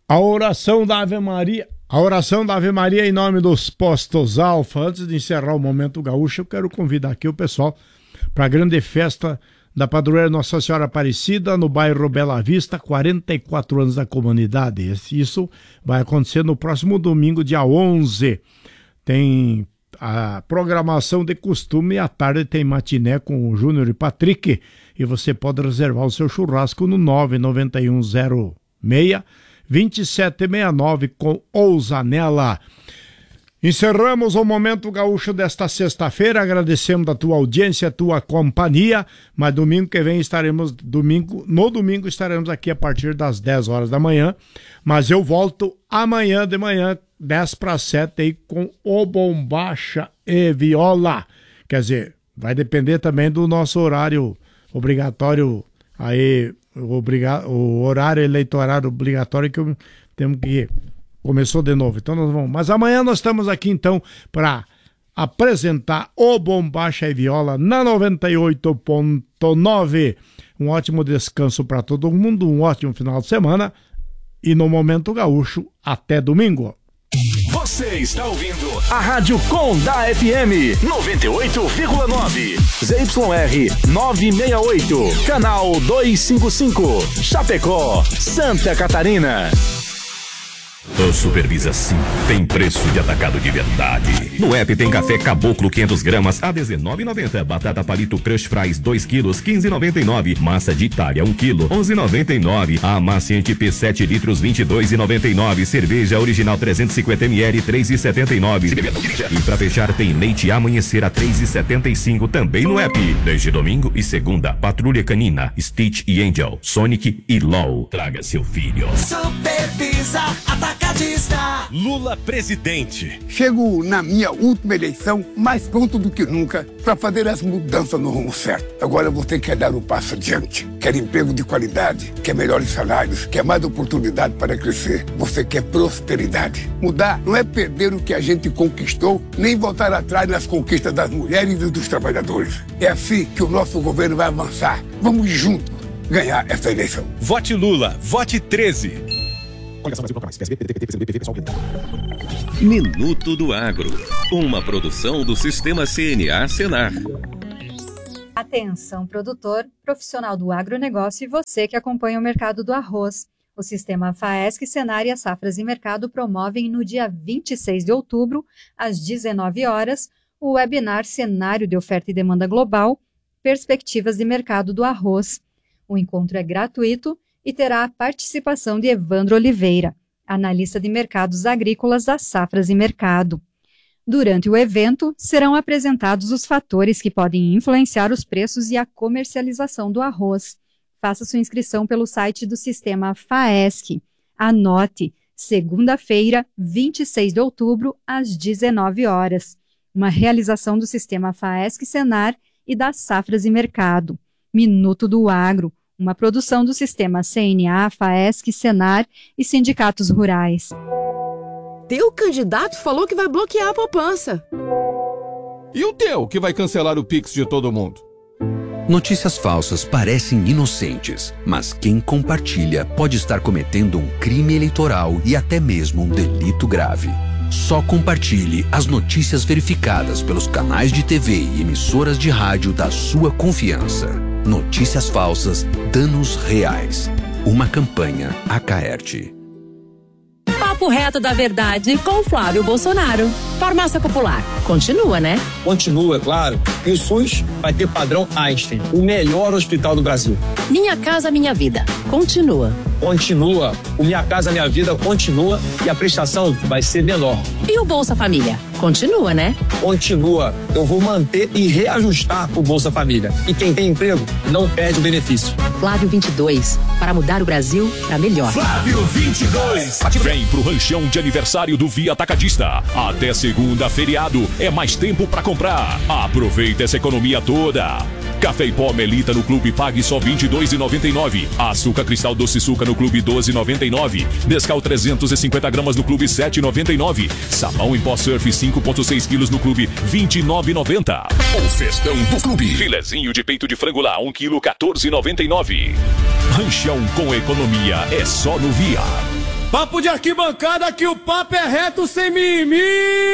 A oração da Ave Maria. A oração da Ave Maria em nome dos Postos Alfa. Antes de encerrar o Momento Gaúcho, eu quero convidar aqui o pessoal para a grande festa da Padroeira Nossa Senhora Aparecida, no bairro Bela Vista, 44 anos da comunidade. Isso vai acontecer no próximo domingo, dia 11. Tem a programação de costume e à tarde tem matiné com o Júnior e Patrick. E você pode reservar o seu churrasco no 99106-2769 com Ousanella. Encerramos o Momento Gaúcho desta sexta-feira, agradecemos a tua audiência, a tua companhia, mas domingo que vem estaremos, no domingo estaremos aqui a partir das 10 horas da manhã, mas eu volto amanhã de manhã, 10 para 7 aí com o Bombacha e Viola, quer dizer, vai depender também do nosso horário obrigatório aí, o horário eleitoral obrigatório que temos que começou de novo, então nós vamos. Mas amanhã nós estamos aqui então para apresentar o Bombacha e Viola na 98.9. Um ótimo descanso para todo mundo, um ótimo final de semana e no Momento Gaúcho até domingo. Você está ouvindo a Rádio Com da FM 98,9 ZYR 968, canal 255, Chapecó, Santa Catarina. O Supervisa Sim tem preço de atacado de verdade. No app tem café Caboclo 500 gramas a R$19,90. Batata palito Crush Fries 2 quilos, R$15,99. Massa de Itália 1 quilo, R$11,99. Amaciante P 7 litros, R$22,99. Cerveja original 350 ml, R$3,79. E pra fechar tem leite Amanhecer a R$3,75 também no app. Desde domingo e segunda, Patrulha Canina, Stitch e Angel, Sonic e LOL. Traga seu filho. Supervisa Atacadista. Lula presidente. Chego na minha última eleição mais pronto do que nunca para fazer as mudanças no rumo certo. Agora você quer dar um passo adiante. Quer emprego de qualidade, quer melhores salários, quer mais oportunidade para crescer. Você quer prosperidade. Mudar não é perder o que a gente conquistou, nem voltar atrás nas conquistas das mulheres e dos trabalhadores. É assim que o nosso governo vai avançar. Vamos juntos ganhar essa eleição. Vote Lula, vote 13. Minuto do Agro, uma produção do Sistema CNA Senar. Atenção, produtor, profissional do agronegócio e você que acompanha o mercado do arroz. O Sistema FAESC, Senar e as Safras e Mercado promovem no dia 26 de outubro, às 19 horas, o webinar Cenário de Oferta e Demanda Global, Perspectivas de Mercado do Arroz. O encontro é gratuito e terá a participação de Evandro Oliveira, analista de mercados agrícolas das Safras e Mercado. Durante o evento, serão apresentados os fatores que podem influenciar os preços e a comercialização do arroz. Faça sua inscrição pelo site do Sistema FAESC. Anote, segunda-feira, 26 de outubro, às 19 horas. Uma realização do Sistema FAESC Senar e das Safras e Mercado. Minuto do Agro. Uma produção do Sistema CNA, FAESC, Senar e sindicatos rurais. Teu candidato falou que vai bloquear a poupança. E o teu, que vai cancelar o Pix de todo mundo? Notícias falsas parecem inocentes, mas quem compartilha pode estar cometendo um crime eleitoral e até mesmo um delito grave. Só compartilhe as notícias verificadas pelos canais de TV e emissoras de rádio da sua confiança. Notícias falsas, danos reais. Uma campanha Acaerte. Papo reto da verdade com Flávio Bolsonaro. Farmácia Popular. Continua, né? Continua, é claro. E o SUS vai ter padrão Einstein, o melhor hospital do Brasil. Minha Casa Minha Vida. Continua. Continua. O Minha Casa Minha Vida continua e a prestação vai ser menor. E o Bolsa Família? Continua, né? Continua. Eu vou manter e reajustar o Bolsa Família. E quem tem emprego não perde o benefício. Flávio 22. Para mudar o Brasil para melhor. Flávio 22. Vem pro ranchão de aniversário do Via Atacadista. Até segunda, feriado. É mais tempo para comprar. Aproveita essa economia toda. Café em pó Melita no Clube pague só R$ 22,99. Açúcar Cristal Doce Suca no Clube 12,99. Nescau 350 gramas no Clube 7,99. Sabão em pó Surf 5,6 quilos no Clube 29,90. O festão do Clube. Filezinho de peito de frango lá 1 quilo 14,99. Ranchão com economia é só no Via. Papo de arquibancada que o papo é reto sem mimimi.